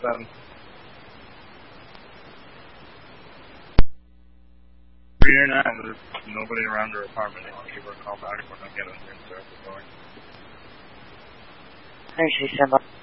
7. Rear 9, there's nobody around her apartment. I'll give her a call back when I get in here and start the door. Thanks, stand by.